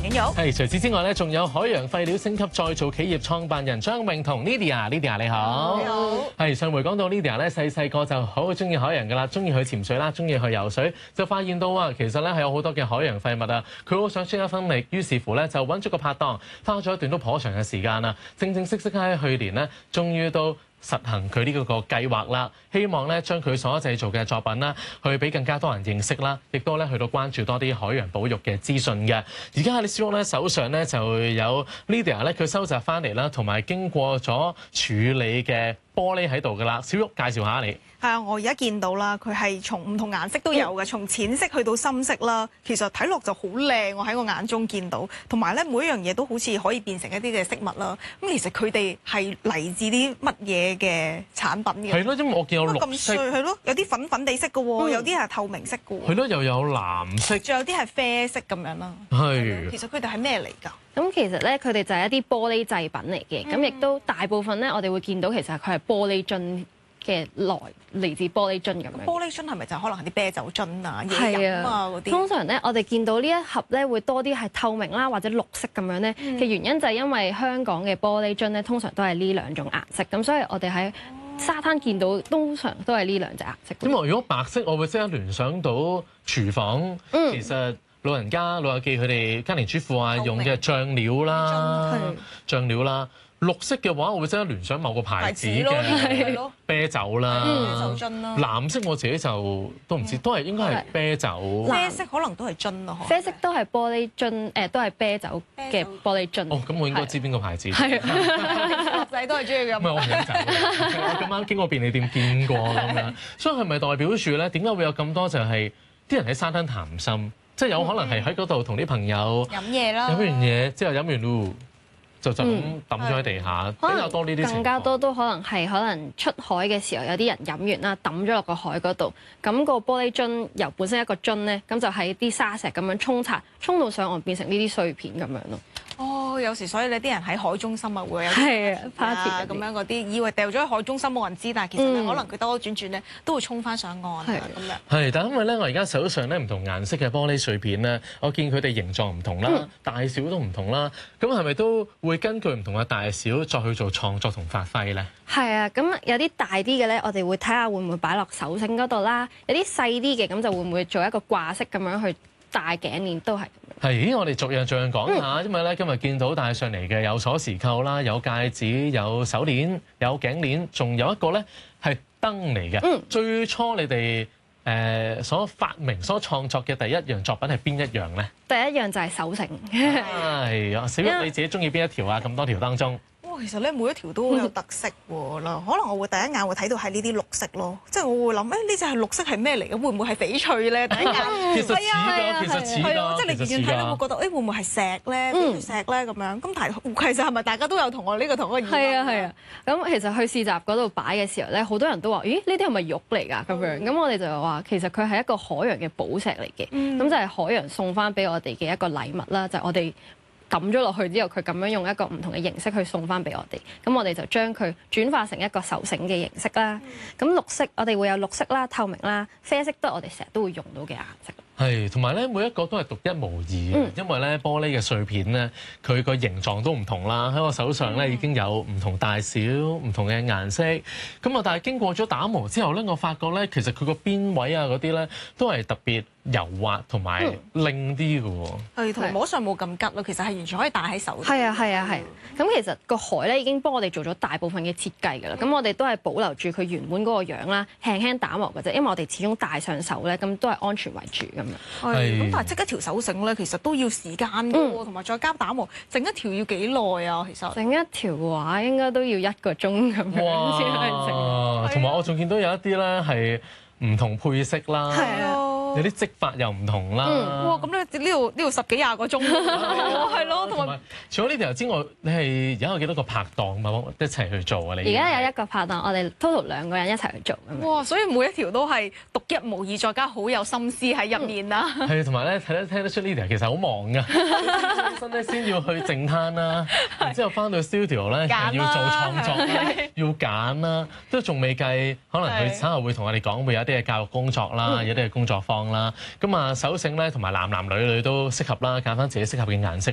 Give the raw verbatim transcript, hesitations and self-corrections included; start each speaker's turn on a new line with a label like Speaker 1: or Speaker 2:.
Speaker 1: 景玉。
Speaker 2: 係除此之外咧，仲有海洋廢料升級再造企業創辦人張穎彤 Lydia，Lydia 你好。
Speaker 1: 你好。
Speaker 2: 係上回講到 Lydia 咧，細細個就好中意海洋㗎啦，中意去潛水啦，中意去游水，就發現到啊，其實咧係有好多嘅海洋廢物啊，佢好想出一分力，於是乎咧就揾咗個拍檔，花咗一段都頗長嘅時間啦，正正式式喺去年呢，終於都實行佢呢個個計劃啦，希望咧將佢所製造嘅作品啦，去俾更加多人認識啦，亦都咧去到關注多啲海洋保育嘅資訊嘅。而家喺你小屋咧手上咧就有 Lydia 咧佢收集翻嚟啦，同埋經過咗處理嘅玻璃喺度㗎啦。小玉介紹下你。
Speaker 1: 係啊，我而家見到啦，佢係從唔同顏色都有嘅，從淺色去到深色啦。其實睇落就好靚，我喺我眼中見到。同埋咧，每一樣嘢都好似可以變成一啲嘅飾物啦。咁其實佢哋係嚟自啲乜嘢嘅產品嘅？
Speaker 2: 係咯，因為我見有綠色，
Speaker 1: 係咯，有啲粉粉地色嘅喎，有啲係透明色嘅喎。
Speaker 2: 係咯，又有藍色，
Speaker 1: 仲有啲係啡色咁樣啦。
Speaker 2: 係。
Speaker 1: 其實佢哋係咩嚟㗎？
Speaker 3: 咁其實咧，佢哋就係一啲玻璃製品嚟嘅。咁亦都大部分咧，我哋會見到其實佢係玻璃樽嘅來嚟自玻璃樽咁樣。
Speaker 1: 玻璃樽係咪就可能係啲啤酒樽啊、嘢飲啊嗰啲？
Speaker 3: 通常咧，我哋見到呢一盒咧會多啲係透明啦，或者綠色咁樣咧嘅原因就係因為香港嘅玻璃樽咧通常都係呢兩種顏色，咁所以我哋喺沙灘見到通常都係呢兩隻顏色。
Speaker 2: 咁我如果白色，我會即刻聯想到廚房，嗯、其實老人家老友記佢哋家庭主婦啊用嘅醬料啦，醬料啦。綠色嘅話，我會即刻聯想某個牌子嘅啤酒啦，
Speaker 1: 啤酒樽啦。
Speaker 2: 藍色我自己就都唔知，都係應該係啤酒。
Speaker 1: 啡色可能都係樽咯，
Speaker 3: 啡色都係玻璃樽，誒都係啤酒嘅玻璃樽。
Speaker 2: 哦，咁我應該知邊個牌子。
Speaker 3: 係，
Speaker 1: 細仔都係中意咁。
Speaker 2: 唔係我唔飲酒，我咁啱經過便利店見過咁樣，所以係咪代表住咧？點解會有咁多就係啲人喺沙灘談心，即係有可能係喺嗰度同啲朋友
Speaker 1: 飲嘢啦，
Speaker 2: 飲完嘢之後飲完嚕。就就咁抌咗喺地下，比較多呢啲情況。
Speaker 3: 更加多都可能係可能出海嘅時候，有啲人飲完啦，抌咗落個海嗰度，咁個玻璃樽由本身一個樽咧，咁就喺啲沙石咁樣沖刷，沖到上岸變成呢啲碎片咁樣咯。
Speaker 1: 哦，有時所以你啲人喺海中心啊會有
Speaker 3: 係啊 party
Speaker 1: 咁樣嗰啲，以為掉咗喺海中心冇人知，但係其實咧可能佢兜兜轉轉咧都會沖翻上岸啊咁樣。
Speaker 2: 係，但係因為咧，我而家手上咧唔同顏色嘅玻璃碎片咧，我見佢哋形狀唔同啦，嗯、大小都唔同啦，咁係咪都會根據唔同嘅大小再去做創作同發揮咧？
Speaker 3: 係啊，咁有啲大啲嘅咧，我哋會睇下會唔會擺落手繩嗰度啦；有啲細啲嘅咁就會唔會做一個掛飾咁樣去戴頸鏈都係。
Speaker 2: 係，我哋逐樣逐樣講下，因為咧今日見到帶上嚟嘅有鎖匙扣啦，有戒指，有手鏈，有頸鏈，仲有一個咧係燈嚟嘅。嗯、最初你哋誒、呃、所發明、所創作嘅第一樣作品係邊一樣咧？
Speaker 3: 第一樣就係手繩。
Speaker 2: 係啊，小玉你自己中意邊一條啊？咁多條當中。
Speaker 1: 其實咧每一條都好有特色喎啦，可能我會第一眼會睇到係呢啲綠色咯，即係我會諗誒呢隻係綠色係咩嚟嘅？會唔會係翡翠咧？第一眼
Speaker 2: 其實似㗎，其實似㗎，
Speaker 1: 即係你遠遠睇咧會覺得誒會唔會係石咧？翡翠石咧咁樣。咁但係其實係咪大家都有同我呢個同一個疑問？
Speaker 3: 係啊係啊。咁其實去市集嗰度擺嘅時候咧，好多人都話：咦，呢啲係咪玉嚟㗎？咁樣。咁我哋就話其實佢係一個海洋嘅寶石嚟嘅，咁就係海洋送翻俾我哋嘅一個禮物啦，就係我哋抌咗落去之後，佢咁樣用一個唔同嘅形式去送翻俾我哋，咁我哋就將佢轉化成一個手繩嘅形式啦。咁綠色我哋會有綠色啦、透明啦、啡色都係我哋成日都會用到嘅顏色。
Speaker 2: 係，同埋咧每一個都係獨一無二嘅，嗯、因為咧玻璃嘅碎片咧，佢個形狀都唔同啦。喺我手上咧已經有唔同大小、唔同嘅顏色。咁啊，但係經過咗打磨之後咧，我發覺咧其實佢個邊位啊嗰啲咧都係特別柔滑同埋靚啲嘅喎。
Speaker 1: 係，同埋摸上冇咁吉咯。其實係完全可以戴喺手。
Speaker 3: 係啊係啊係。咁其實個海咧已經幫我哋做咗大部分嘅設計㗎啦。咁、嗯、我哋都係保留住佢原本嗰個樣啦，輕輕打磨嘅啫。因為我哋始終戴上手咧，咁都係安全為主咁樣。
Speaker 1: 係。咁但係織一條手繩咧，其實都要時間㗎喎，同埋、嗯、再加打磨，整一條要幾耐啊？其實整
Speaker 3: 一條嘅話，應該都要一個鐘咁樣先可以整。
Speaker 2: 同埋我仲見到有一啲咧係唔同配色啦。
Speaker 1: 係啊。
Speaker 2: 有啲織法又唔同啦。
Speaker 1: 嗯、哇！咁咧呢度呢度十幾廿個鐘喎，係咯，同埋
Speaker 2: 除咗呢條之外，你係而家有幾多個拍檔嘛？一齊去做啊？你
Speaker 3: 而家有一個拍檔，我哋 total 兩個人一齊去做咁樣。
Speaker 1: 哇！所以每一條都係獨一無二，再加好有心思喺入面啦。係，
Speaker 2: 同埋咧睇得聽得出呢條其實好忙㗎，本身咧先要去淨灘啦，然之後翻到 studio 咧要做創作啦，要揀啦，都仲未計，可能佢稍後會同我哋講會有一啲嘅教育工作啦，有啲嘅工作坊。啦，咁啊手繩咧同埋男男女女都適合啦，揀翻自己適合嘅顏色